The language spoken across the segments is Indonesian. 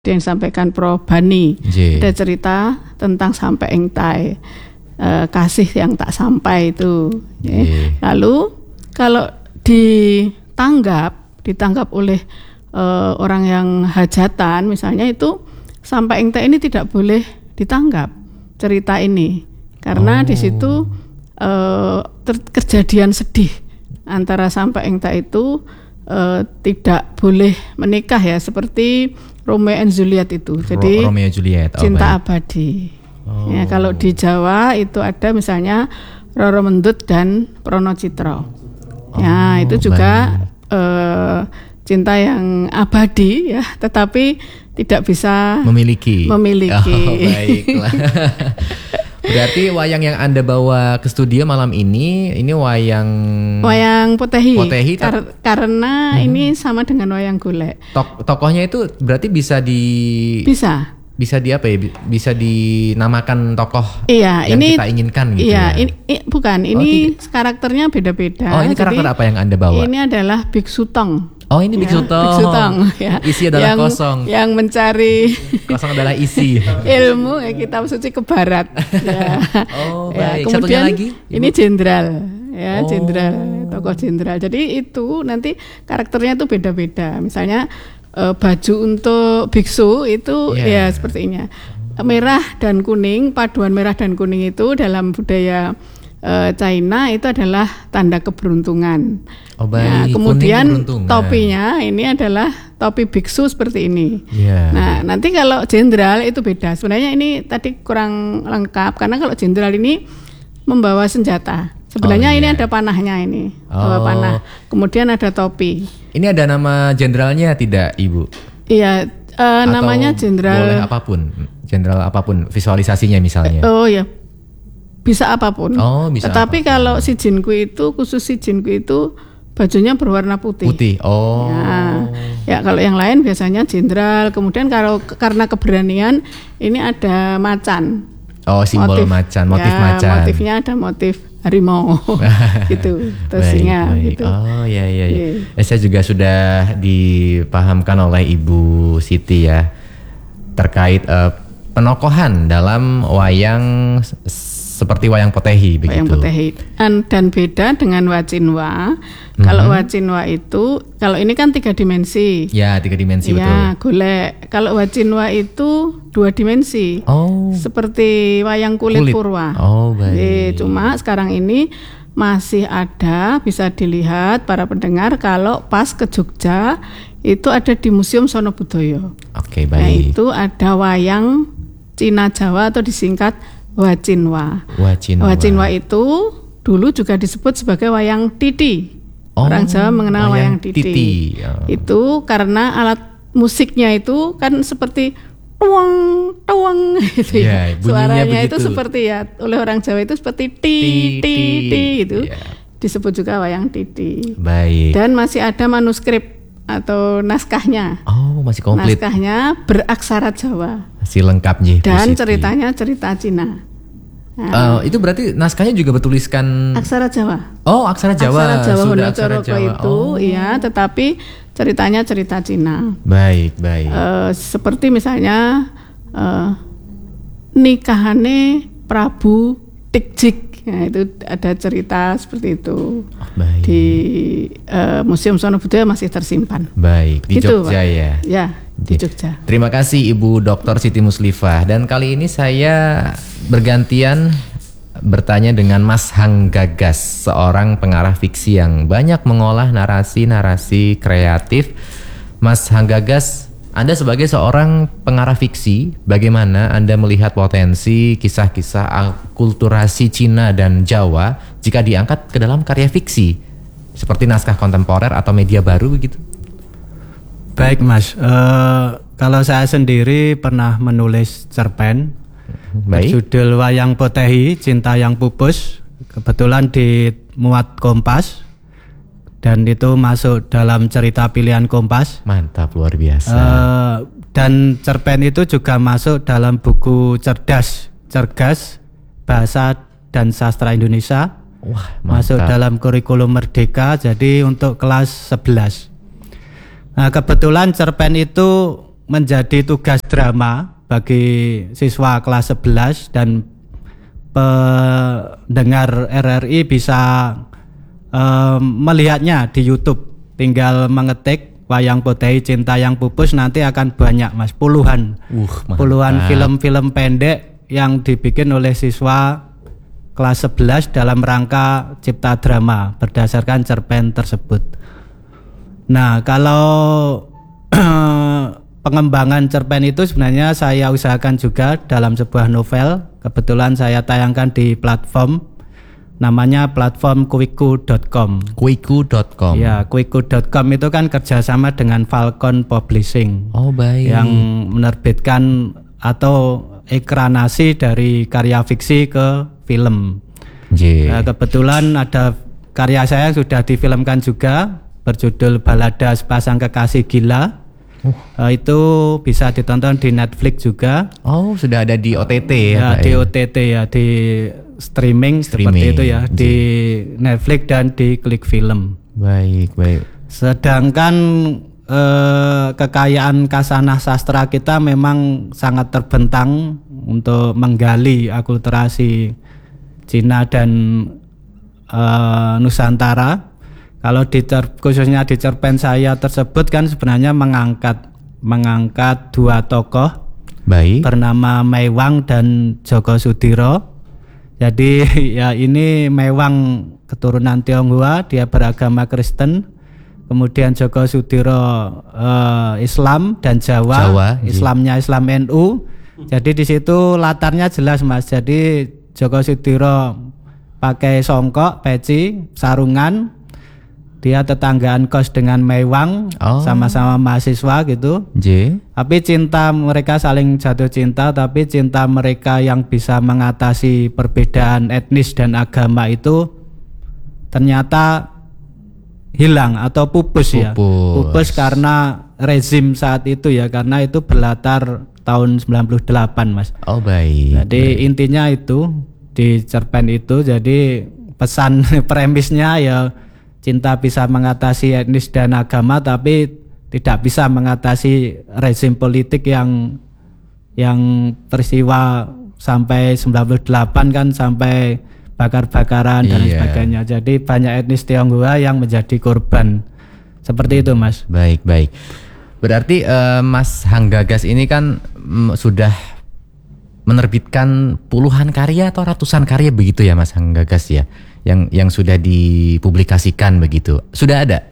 yang disampaikan Prof. Bani. Ada cerita tentang sampai engtai, kasih yang tak sampai itu. Lalu kalau ditanggap oleh orang yang hajatan misalnya, itu sampai engtai ini tidak boleh ditanggap cerita ini karena di situ kejadian sedih antara sampai engtai itu tidak boleh menikah ya, seperti Romeo and Juliet itu. Jadi Romeo Juliet, cinta abadi. Ya, kalau di Jawa itu ada misalnya Roro Mendut dan Prono Citro. Ya, itu juga cinta yang abadi ya, tetapi tidak bisa memiliki. Baiklah. Berarti wayang yang Anda bawa ke studio malam ini wayang Potehi karena ini sama dengan wayang golek. Tokohnya itu berarti bisa dinamakan tokoh yang kita inginkan gitu. Iya, ini karakternya beda-beda. Oh, ini karakter apa yang Anda bawa? Ini adalah Biksu Tong. Oh, ini Biksu Tong. Ya. Isi adalah kosong. Yang mencari kosong adalah isi. Ilmu kitab suci ke barat. Ya. Oh, baik. Kemudian Satunya lagi, ini jenderal. Ya, jenderal, tokoh jenderal. Jadi itu nanti karakternya itu beda-beda. Misalnya baju untuk biksu itu ya seperti ini. Merah dan kuning, paduan merah dan kuning itu dalam budaya China itu adalah tanda keberuntungan. Oh, baik. Nah, kemudian topinya ini adalah topi biksu seperti ini. Nah, nanti kalau jenderal itu beda. Sebenarnya ini tadi kurang lengkap karena kalau jenderal ini membawa senjata. Sebenarnya ini ada panahnya ini, bawa panah. Kemudian ada topi. Ini ada nama jenderalnya tidak, Ibu? Iya, namanya jenderal. Boleh apapun, jenderal apapun visualisasinya misalnya. Oh ya, bisa apapun. Oh, bisa. Tetapi kalau si Jinku itu, khusus si Jinku itu bajunya berwarna putih. Putih. Oh. Ya kalau yang lain biasanya jenderal. Kemudian karena keberanian ini ada macan. Oh, simbol macan, motif macan. Motifnya ada motif harimau gitu, singa gitu. Oh iya. Saya juga sudah dipahamkan oleh Ibu Siti ya terkait penokohan dalam wayang seperti wayang Potehi begitu. Wayang Potehi dan beda dengan Wacinwa. Kalau Wacinwa itu, kalau ini kan 3 dimensi. Ya, 3 dimensi betul. Ya, golek. Kalau Wacinwa itu 2 dimensi. Oh. Seperti wayang kulit purwa. Oh, baik. Cuma sekarang ini masih ada, bisa dilihat para pendengar kalau pas ke Jogja itu ada di Museum Sono Budoyo. Oke, baik. Nah, itu ada wayang Cina Jawa atau disingkat Wacinwa. Wacinwa itu dulu juga disebut sebagai wayang titi. Orang Jawa mengenal wayang titi. Itu karena alat musiknya itu kan seperti tuang gitu ya. Suaranya itu seperti ya, oleh orang Jawa itu seperti ti itu. Disebut juga wayang titi. Baik. Dan masih ada manuskrip atau naskahnya. Oh, masih komplit. Naskahnya beraksara Jawa. Masih lengkap nih. Dan ceritanya cerita Cina. Itu berarti naskahnya juga bertuliskan aksara Jawa. Oh, aksara Jawa. Aksara Jawa Honocorogo itu, iya, tetapi ceritanya cerita Cina. Baik. Seperti misalnya nikahane Prabu Tikjik. Nah, itu ada cerita seperti itu. Baik. Di Museum Sono Budoyo masih tersimpan. Baik, di gitu, Jogja Pak. Ya. Ya, di Jogja. Terima kasih Ibu Dr. Siti Muslifah. Dan kali ini saya bergantian bertanya dengan Mas Hang Gagas, seorang pengarah fiksi yang banyak mengolah narasi-narasi kreatif. Mas Hang Gagas, Anda sebagai seorang pengarah fiksi, bagaimana Anda melihat potensi kisah-kisah akulturasi Cina dan Jawa jika diangkat ke dalam karya fiksi seperti naskah kontemporer atau media baru begitu? Baik Mas, kalau saya sendiri pernah menulis cerpen berjudul Wayang Potehi, Cinta yang Pupus, kebetulan dimuat Kompas. Dan itu masuk dalam cerita pilihan Kompas. Mantap, luar biasa. Dan cerpen itu juga masuk dalam buku Cergas Bahasa dan Sastra Indonesia. Wah, mantap. Masuk dalam kurikulum Merdeka, jadi untuk kelas 11. Nah, kebetulan cerpen itu menjadi tugas drama bagi siswa kelas 11 dan pendengar RRI bisa melihatnya di YouTube. Tinggal mengetik Wayang Potehi Cinta Yang Pupus, nanti akan banyak Mas, puluhan film-film pendek yang dibikin oleh siswa kelas 11 dalam rangka cipta drama berdasarkan cerpen tersebut. Nah, kalau pengembangan cerpen itu sebenarnya saya usahakan juga dalam sebuah novel. Kebetulan saya tayangkan di platform namanya platform kuiku.com. Kuiku.com. Ya, kuiku.com itu kan kerjasama dengan Falcon Publishing. Oh, baik. Yang menerbitkan atau ekranasi dari karya fiksi ke film. Nah, kebetulan ada karya saya yang sudah difilmkan juga berjudul Balada Sepasang Kekasih Gila. Itu bisa ditonton di Netflix juga. Oh, sudah ada di OTT ya, di OTT ya, di streaming seperti itu ya, di Netflix dan di Klik Film. Baik. Sedangkan kekayaan kasanah sastra kita memang sangat terbentang untuk menggali akulturasi Cina dan Nusantara. Kalau khususnya di cerpen saya tersebut kan sebenarnya mengangkat dua tokoh, baik, bernama Maiwang dan Joko Sudiro. Jadi ya ini Maiwang keturunan Tionghoa, dia beragama Kristen. Kemudian Joko Sudiro Islam dan Jawa. Islamnya Islam NU. Jadi di situ latarnya jelas Mas. Jadi Joko Sudiro pakai songkok, peci, sarungan. Dia tetanggaan kos dengan Maiwang, sama-sama mahasiswa gitu. Tapi cinta mereka saling jatuh cinta, tapi cinta mereka yang bisa mengatasi perbedaan etnis dan agama itu ternyata hilang atau pupus. Ya. Pupus karena rezim saat itu ya, karena itu berlatar tahun 98 Mas. Oh, baik. Jadi intinya itu di cerpen itu, jadi pesan premisnya ya cinta bisa mengatasi etnis dan agama, tapi tidak bisa mengatasi rezim politik yang peristiwa sampai 98 kan, sampai bakar-bakaran dan sebagainya. Jadi banyak etnis Tionghoa yang menjadi korban. Seperti itu Mas. Baik. Berarti Mas Hanggagas ini kan sudah menerbitkan puluhan karya atau ratusan karya begitu ya Mas Hanggagas ya? Yang sudah dipublikasikan begitu. Sudah ada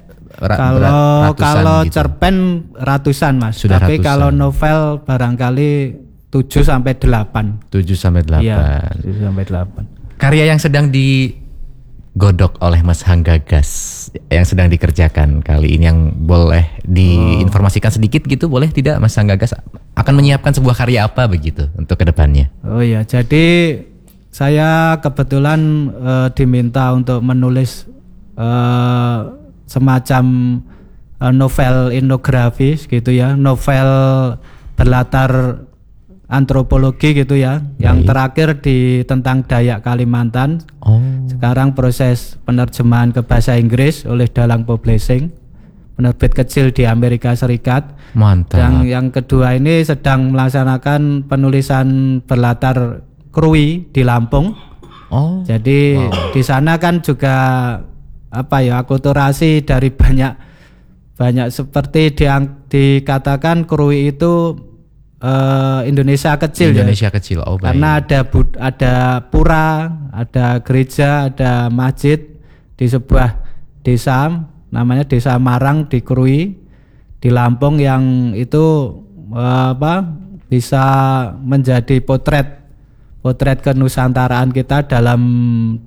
kalau gitu. Cerpen ratusan Mas. Sudah tapi ratusan. Kalau novel barangkali 7 sampai 8. 7 sampai 8. Iya, 7 sampai 8. Karya yang sedang digodok oleh Mas Hanggagas, yang sedang dikerjakan kali ini, yang boleh diinformasikan sedikit gitu, boleh tidak Mas Hanggagas akan menyiapkan sebuah karya apa begitu untuk kedepannya? Oh ya, jadi saya kebetulan diminta untuk menulis semacam novel etnografis gitu ya, novel berlatar antropologi gitu ya. Yang terakhir tentang Dayak Kalimantan. Sekarang proses penerjemahan ke bahasa Inggris oleh Dalang Publishing, penerbit kecil di Amerika Serikat. Mantap. Yang kedua ini sedang melaksanakan penulisan berlatar Krui di Lampung. Jadi di sana kan juga akulturasi dari banyak seperti dikatakan Krui itu Indonesia kecil. Indonesia kecil. Baik. Karena ada pura, ada gereja, ada masjid di sebuah desa namanya Desa Marang di Krui di Lampung, yang itu bisa menjadi potret kenusantaraan kita dalam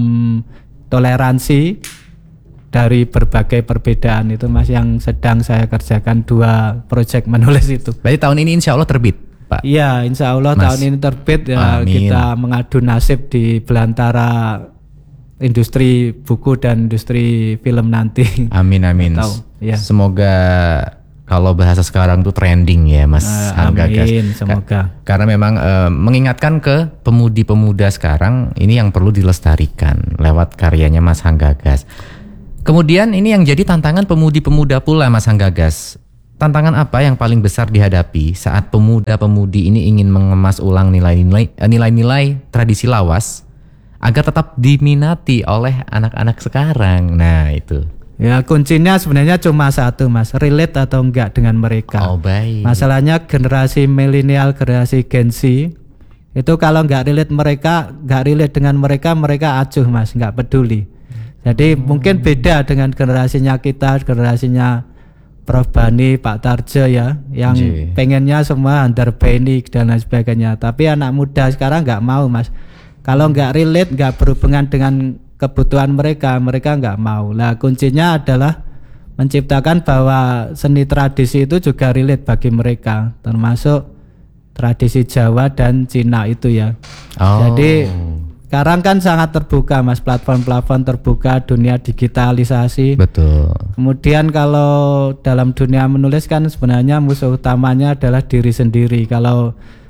toleransi dari berbagai perbedaan itu Mas, yang sedang saya kerjakan 2 proyek menulis itu. Berarti tahun ini insya Allah terbit Pak? Iya, insya Allah Mas, tahun ini terbit ya. Kita mengadu nasib di belantara industri buku dan industri film nanti. Amin. Ya. Semoga kalau bahasa sekarang tuh trending ya Mas Hanggagas. Amin, semoga. Karena memang mengingatkan ke pemudi-pemuda sekarang ini yang perlu dilestarikan lewat karyanya Mas Hanggagas. Kemudian ini yang jadi tantangan pemudi-pemuda pula Mas Hanggagas. tantangan apa yang paling besar dihadapi saat pemuda-pemudi ini ingin mengemas ulang nilai-nilai tradisi lawas agar tetap diminati oleh anak-anak sekarang? Nah, itu. Ya, kuncinya sebenarnya cuma satu, Mas, relate atau enggak dengan mereka. Oh, baik. Masalahnya generasi milenial, generasi Gen Z itu kalau enggak relate dengan mereka, mereka acuh, Mas, enggak peduli. Jadi mungkin beda dengan generasinya kita, generasinya Prof Bani, Pak Tarjo ya, yang pengennya semua underbanding dan lain sebagainya. Tapi anak muda sekarang nggak mau, Mas. Kalau nggak relate, nggak berhubungan dengan kebutuhan mereka, mereka nggak mau. Lah kuncinya adalah menciptakan bahwa seni tradisi itu juga relate bagi mereka, termasuk tradisi Jawa dan Cina itu ya. Jadi sekarang kan sangat terbuka, Mas, platform-platform terbuka, dunia digitalisasi. Betul. Kemudian kalau dalam dunia menulis kan sebenarnya musuh utamanya adalah diri sendiri. Kalau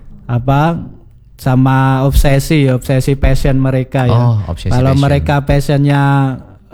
sama obsesi passion mereka ya. Kalau mereka passionnya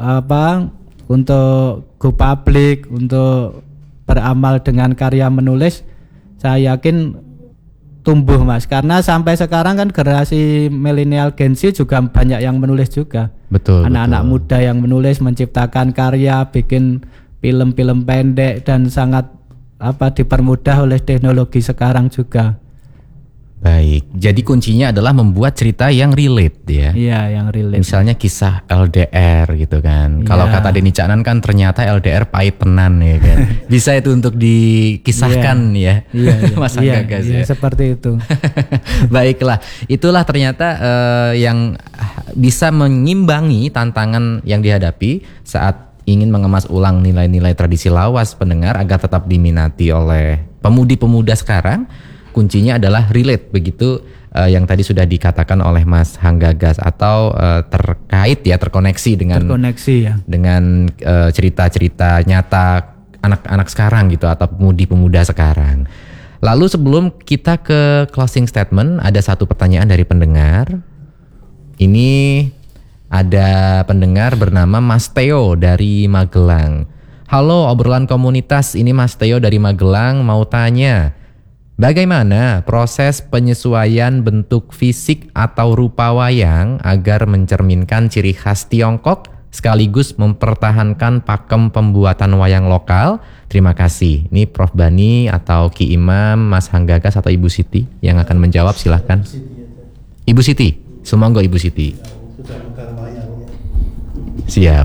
untuk go public, untuk beramal dengan karya menulis, saya yakin tumbuh, Mas, karena sampai sekarang kan generasi milenial Gen Z juga banyak yang menulis juga. Betul. Anak-anak muda yang menulis, menciptakan karya, bikin film-film pendek dan sangat dipermudah oleh teknologi sekarang juga. Baik, jadi kuncinya adalah membuat cerita yang relate ya. Iya, yang relate. Misalnya kisah LDR gitu kan. Kalau kata Denny Caknan kan ternyata LDR pahit tenan ya kan. Bisa itu untuk dikisahkan ya. Iya, Mas Gagas ya. Seperti itu. Baiklah, itulah ternyata yang bisa mengimbangi tantangan yang dihadapi saat ingin mengemas ulang nilai-nilai tradisi lawas pendengar agar tetap diminati oleh pemudi-pemuda sekarang. Kuncinya adalah relate, begitu yang tadi sudah dikatakan oleh Mas Hanggagas, atau terkoneksi dengan cerita-cerita nyata anak-anak sekarang gitu, atau pemudi-pemuda sekarang. Lalu sebelum kita ke closing statement, ada satu pertanyaan dari pendengar. Ini ada pendengar bernama Mas Theo dari Magelang. Halo obrolan komunitas, ini Mas Theo dari Magelang mau tanya, bagaimana proses penyesuaian bentuk fisik atau rupa wayang agar mencerminkan ciri khas Tiongkok sekaligus mempertahankan pakem pembuatan wayang lokal? Terima kasih. Ini Prof Bani atau Ki Imam, Mas Hanggagas atau Ibu Siti yang akan menjawab, silahkan. Ibu Siti, semoga Ibu Siti. Siap.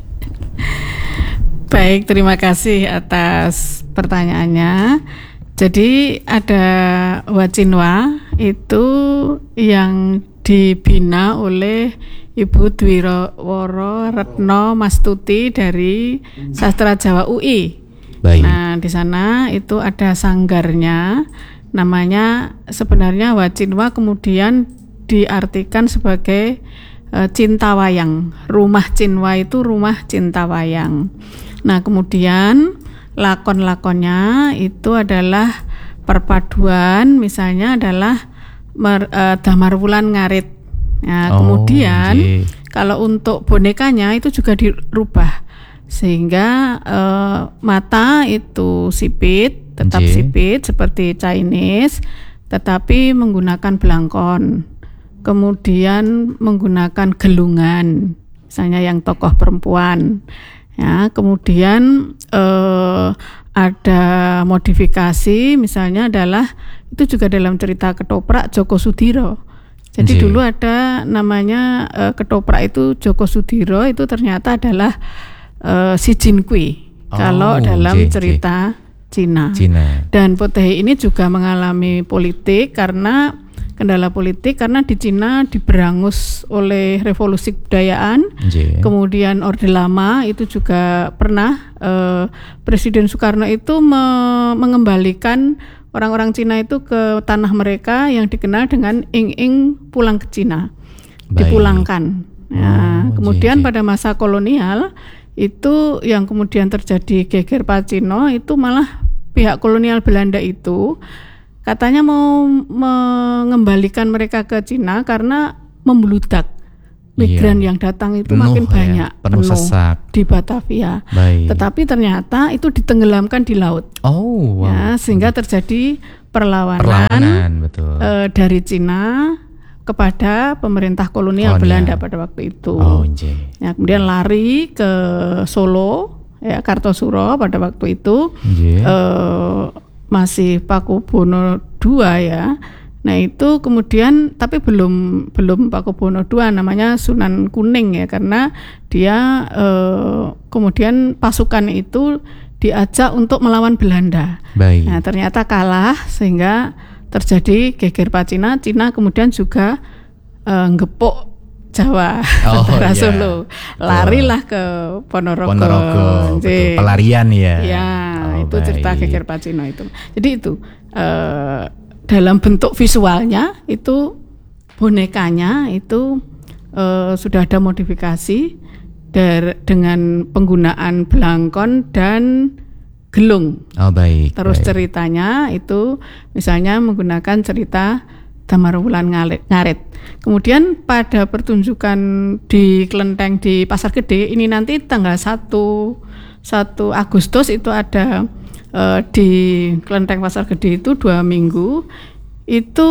Baik, terima kasih atas pertanyaannya. Jadi ada Wacinwa itu yang dibina oleh Ibu Dwiraworo Retno Mastuti dari Sastra Jawa UI. Baik. Nah, di sana itu ada sanggarnya, namanya sebenarnya Wacinwa, kemudian diartikan sebagai cinta wayang. Rumah Cinwa itu rumah cinta wayang. Nah, kemudian lakon-lakonnya itu adalah perpaduan, misalnya adalah Damar Wulan Ngarit. Nah, kemudian kalau untuk bonekanya itu juga dirubah sehingga mata itu sipit, tetap sipit seperti Chinese, tetapi menggunakan belangkon. Kemudian menggunakan gelungan, misalnya yang tokoh perempuan. Ya, kemudian ada modifikasi, misalnya adalah itu juga dalam cerita ketoprak Joko Sudiro. Jadi dulu ada namanya ketoprak itu Joko Sudiro, itu ternyata adalah si Jin Kui kalau dalam cerita Cina. Dan Potehi ini juga mengalami kendala politik karena di Cina diberangus oleh revolusi kebudayaan. Kemudian Orde Lama itu juga pernah Presiden Soekarno itu mengembalikan orang-orang Cina itu ke tanah mereka yang dikenal dengan ing-ing pulang ke Cina. Dipulangkan. Nah, kemudian pada masa kolonial itu yang kemudian terjadi geger Pacino, itu malah pihak kolonial Belanda itu katanya mau mengembalikan mereka ke Cina karena membludak migran yang datang itu penuh, makin banyak, penuh sesak di Batavia. Tetapi ternyata itu ditenggelamkan di laut. Wow. Ya, sehingga terjadi perlawanan betul. Dari Cina kepada pemerintah kolonial Belanda pada waktu itu. Ya, kemudian lari ke Solo, ya, Kartosuro pada waktu itu. Masih Pakubono II ya. Nah itu kemudian tapi belum Pakubono II, namanya Sunan Kuning ya, karena dia kemudian pasukan itu diajak untuk melawan Belanda. Nah ternyata kalah sehingga terjadi geger Pacina. Cina kemudian juga ngepuk Jawa, Solo, larilah ke Ponorogo. Pelarian ya. Ya itu cerita geger Pacina itu. Jadi itu dalam bentuk visualnya itu bonekanya itu sudah ada modifikasi dengan penggunaan belangkon dan gelung. Terus ceritanya itu misalnya menggunakan cerita Damar Wulan Ngarit. Kemudian pada pertunjukan di Klenteng di Pasar Gede ini nanti tanggal 1 Agustus itu ada di Klenteng Pasar Gede itu 2 minggu itu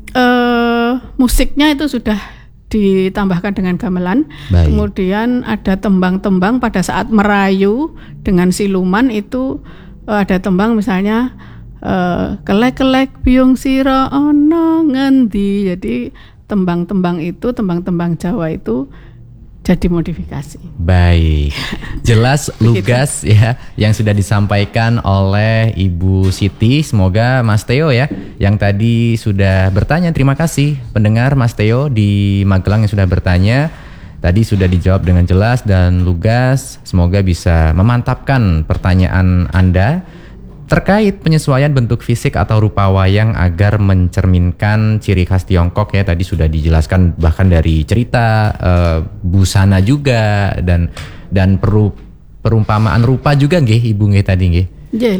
musiknya itu sudah ditambahkan dengan gamelan. Kemudian ada tembang-tembang pada saat merayu dengan siluman itu ada tembang misalnya kelek-kelek biung sira ana ngendi. Jadi tembang-tembang Jawa itu jadi modifikasi. Baik, jelas lugas ya yang sudah disampaikan oleh Ibu Siti. Semoga Mas Theo ya yang tadi sudah bertanya, terima kasih pendengar Mas Theo di Magelang yang sudah bertanya. Tadi sudah dijawab dengan jelas dan lugas. Semoga bisa memantapkan pertanyaan Anda terkait penyesuaian bentuk fisik atau rupa wayang agar mencerminkan ciri khas Tiongkok ya. Tadi sudah dijelaskan bahkan dari cerita busana juga dan perumpamaan rupa juga nggih Ibu nggih tadi nggih.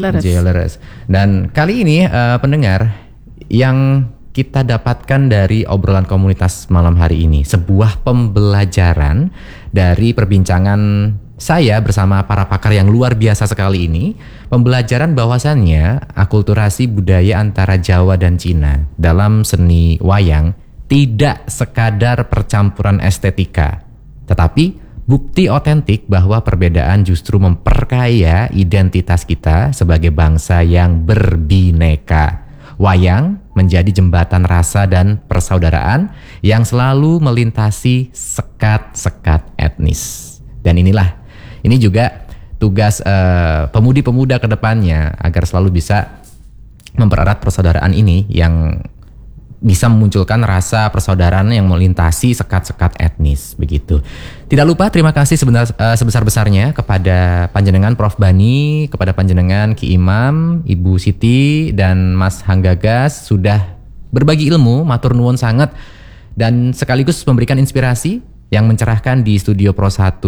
Leres. Dan kali ini pendengar yang kita dapatkan dari obrolan komunitas malam hari ini sebuah pembelajaran dari perbincangan saya bersama para pakar yang luar biasa sekali ini, pembelajaran bahwasannya akulturasi budaya antara Jawa dan Cina dalam seni wayang tidak sekadar percampuran estetika, tetapi bukti otentik bahwa perbedaan justru memperkaya identitas kita sebagai bangsa yang berbineka. Wayang menjadi jembatan rasa dan persaudaraan yang selalu melintasi sekat-sekat etnis. Dan ini juga tugas pemudi-pemuda ke depannya agar selalu bisa mempererat persaudaraan ini yang bisa memunculkan rasa persaudaraan yang melintasi sekat-sekat etnis begitu. Tidak lupa terima kasih sebesar-besarnya kepada panjenengan Prof Bani, kepada panjenengan Ki Imam, Ibu Siti dan Mas Hanggagas sudah berbagi ilmu, matur nuwun sangat dan sekaligus memberikan inspirasi yang mencerahkan di Studio Pro 1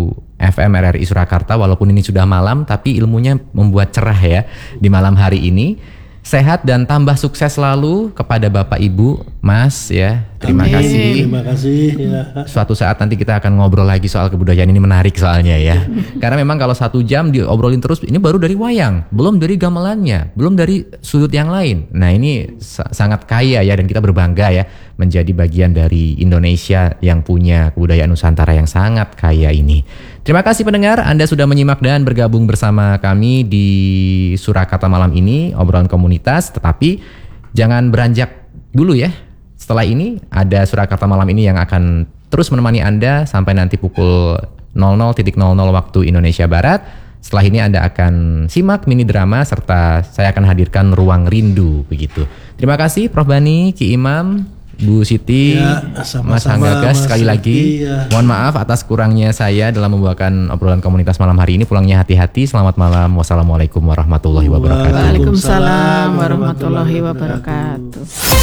FM RRI Surakarta. Walaupun ini sudah malam tapi ilmunya membuat cerah ya di malam hari ini. Sehat dan tambah sukses selalu kepada Bapak Ibu, Mas ya. Terima kasih. Terima kasih ya. Suatu saat nanti kita akan ngobrol lagi soal kebudayaan, ini menarik soalnya ya. Karena memang kalau 1 jam diobrolin terus, ini baru dari wayang, belum dari gamelannya, belum dari sudut yang lain. Nah ini sangat kaya ya dan kita berbangga ya menjadi bagian dari Indonesia yang punya kebudayaan Nusantara yang sangat kaya ini. Terima kasih pendengar, Anda sudah menyimak dan bergabung bersama kami di Surakarta malam ini, obrolan komunitas. Tetapi jangan beranjak dulu ya. Setelah ini ada Surakarta malam ini yang akan terus menemani Anda sampai nanti pukul 00.00 waktu Indonesia Barat. Setelah ini Anda akan simak mini drama serta saya akan hadirkan Ruang Rindu begitu. Terima kasih Prof Bani, Ki Imam, Bu Siti, ya, Mas Hanggagas sekali lagi. Ya. Mohon maaf atas kurangnya saya dalam membawakan obrolan komunitas malam hari ini. Pulangnya hati-hati. Selamat malam. Wassalamualaikum warahmatullahi wabarakatuh. Waalaikumsalam warahmatullahi wabarakatuh.